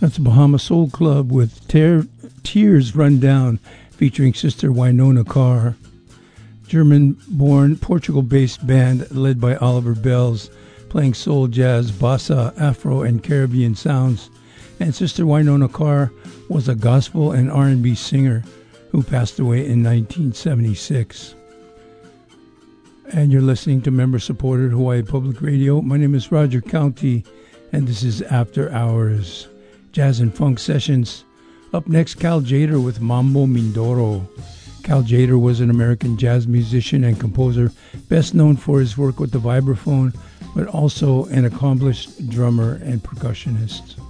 That's Bahama Soul Club with Tears Run Down, featuring Sister Wynona Carr. German-born, Portugal-based band led by Oliver Bells, playing soul, jazz, bossa, Afro, and Caribbean sounds. And Sister Wynona Carr was a gospel and R&B singer who passed away in 1976. And you're listening to member-supported Hawaii Public Radio. My name is Roger County, and this is After Hours Jazz and Funk Sessions. Up next, Cal Tjader with Mambo Mindoro. Cal Tjader was an American jazz musician and composer, best known for his work with the vibraphone, but also an accomplished drummer and percussionist.